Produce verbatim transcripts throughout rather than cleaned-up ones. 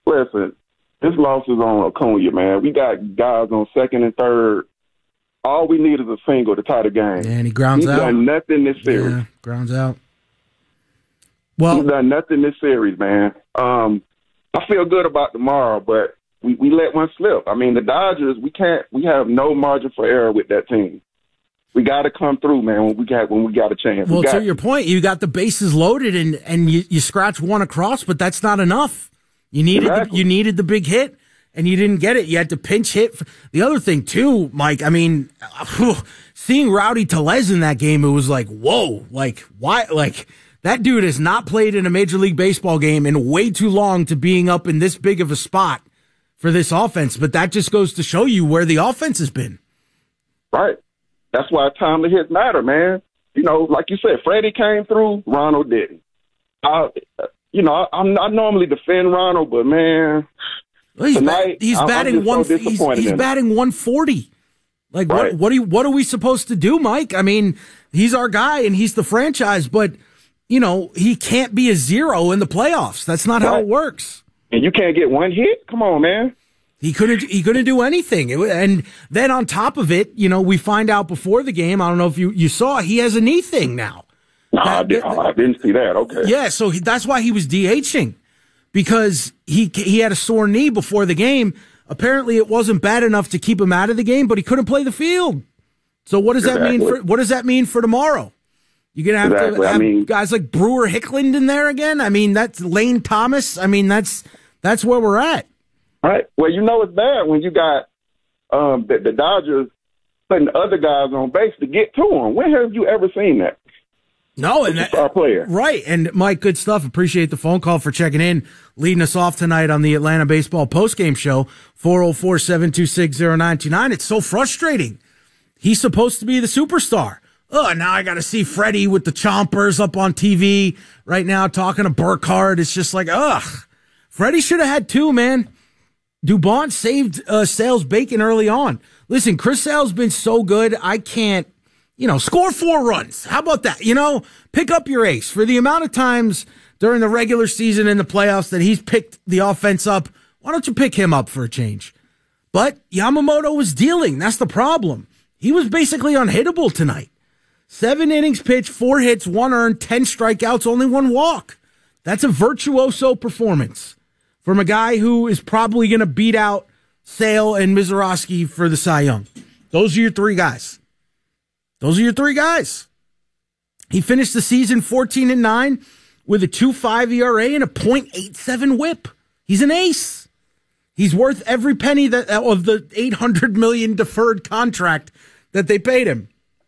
listen, this loss is on Acuna, man. We got guys on second and third. All we need is a single to tie the game. Yeah, and he grounds He's out. He's done nothing this series. Yeah, grounds out. Well, He's done nothing this series, man. Um, I feel good about tomorrow, but we, we let one slip. I mean, the Dodgers, we can't. We have no margin for error with that team. We got to come through, man, when we got when we got a chance. Well, we got to your point, you got the bases loaded and, and you, you scratch one across, but that's not enough. You needed exactly. the, you needed the big hit, and you didn't get it. You had to pinch hit. The other thing, too, Mike, I mean, seeing Rowdy Tellez in that game, it was like, whoa, like, why? Like, that dude has not played in a Major League Baseball game in way too long to being up in this big of a spot for this offense. But that just goes to show you where the offense has been. Right. That's why timely hits matter, man. You know, like you said, Freddie came through, Ronald didn't. I, you know, I, I'm I normally defend Ronald, but man, well, he's tonight ba- he's I'm, batting I'm one. so he's he's batting one forty. Like right. what? What, do you, what are we supposed to do, Mike? I mean, he's our guy and he's the franchise, but you know he can't be a zero in the playoffs. That's not right. how it works. And you can't get one hit. Come on, man. He couldn't. He couldn't do anything. It, and then on top of it, you know, we find out before the game. I don't know if you, you saw. He has a knee thing now. No, that, I, did, that, I didn't see that. Okay. Yeah, so he, that's why he was DHing, because he he had a sore knee before the game. Apparently, it wasn't bad enough to keep him out of the game, but he couldn't play the field. So what does exactly. that mean for what does that mean for tomorrow? You're gonna have exactly. to have I mean, guys like Brewer Hickland in there again. I mean, that's Lane Thomas. I mean, that's that's where we're at. All right. Well, you know it's bad when you got um, the, the Dodgers putting other guys on base to get to them. When have you ever seen that? No, and that, our player. Right. And Mike, good stuff. Appreciate the phone call for checking in, leading us off tonight on the Atlanta Baseball postgame show, four oh four, seven two six, oh nine two nine. It's so frustrating. He's supposed to be the superstar. Oh, now I got to see Freddie with the chompers up on T V right now talking to Burkhardt. It's just like, ugh. Freddie should have had two, man. Dubon saved uh, Sale's bacon early on. Listen, Chris Sale's been so good, I can't, you know, score four runs. How about that? You know, pick up your ace. For the amount of times during the regular season and the playoffs that he's picked the offense up, why don't you pick him up for a change? But Yamamoto was dealing. That's the problem. He was basically unhittable tonight. Seven innings pitched, four hits, one earned, ten strikeouts, only one walk. That's a virtuoso performance from a guy who is probably going to beat out Sale and Mizorowski for the Cy Young. Those are your three guys. Those are your three guys. He finished the season fourteen and nine with a two point five E R A and a point eight seven whip. He's an ace. He's worth every penny that of the eight hundred million dollars deferred contract that they paid him.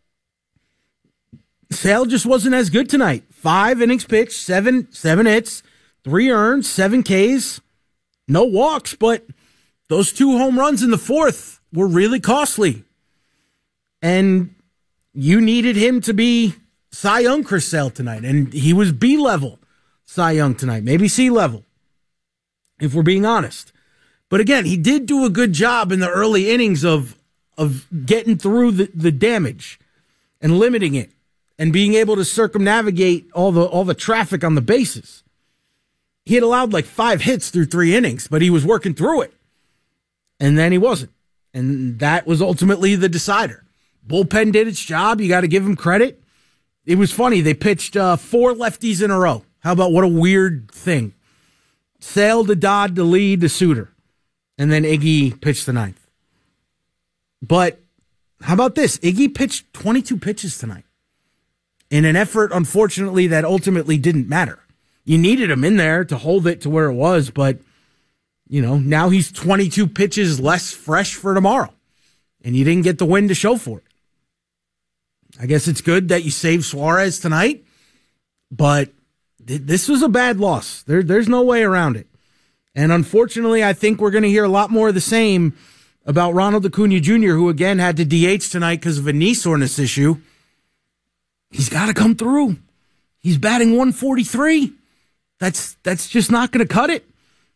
Sale just wasn't as good tonight. Five innings pitched, seven, seven hits, three earned, seven Ks, no walks, but those two home runs in the fourth were really costly. And you needed him to be Cy Young Chris Sale tonight, and he was B-level Cy Young tonight, maybe C-level, if we're being honest. But again, he did do a good job in the early innings of of getting through the, the damage and limiting it and being able to circumnavigate all the all the traffic on the bases. He had allowed like five hits through three innings, but he was working through it. And then he wasn't. And that was ultimately the decider. Bullpen did its job. You got to give him credit. It was funny. They pitched uh, four lefties in a row. How about what a weird thing. Sale to Dodd to lead to Suter. And then Iggy pitched the ninth. But how about this? Iggy pitched twenty-two pitches tonight in an effort, unfortunately, that ultimately didn't matter. You needed him in there to hold it to where it was, but, you know, now he's twenty-two pitches less fresh for tomorrow, and you didn't get the win to show for it. I guess it's good that you saved Suarez tonight, but th- this was a bad loss. There, there's no way around it. And unfortunately, I think we're going to hear a lot more of the same about Ronald Acuna Junior, who again had to D H tonight because of a knee soreness issue. He's got to come through. He's batting one forty-three. That's that's just not going to cut it.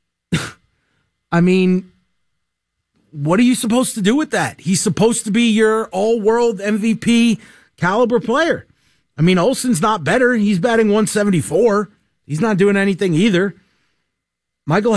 I mean, what are you supposed to do with that? He's supposed to be your all-world M V P caliber player. I mean, Olsen's not better. He's batting one seventy-four. He's not doing anything either. Michael